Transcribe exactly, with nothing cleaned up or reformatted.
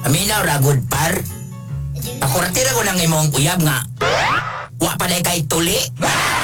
Aminaw ra good par. Ako ratira ko ng imong uyab nga. Wa pa day kay tuli.